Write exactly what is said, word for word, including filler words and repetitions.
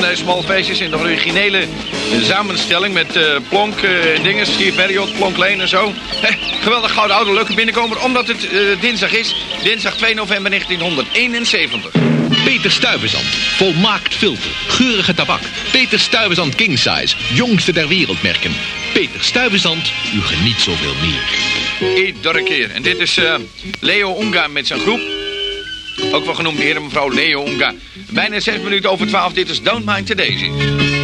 allerlei smalfeestjes in de originele samenstelling met uh, Plonk, uh, dinges, hier Period, Plonk Leen en zo. Heh, geweldig gouden oude leuke binnenkomer, omdat het uh, dinsdag is. Dinsdag twee november negentienhonderdeenenzeventig. Peter Stuyvesant, volmaakt filter, geurige tabak. Peter Stuyvesant King Size, jongste der wereldmerken. Peter Stuyvesant, u geniet zoveel meer. Iedere keer. En dit is uh, Leo Unga met zijn groep. Ook wel genoemd de heer en mevrouw Leo Unga. Bijna zes minuten over twaalf. Dit is Don't Mind the Daisies.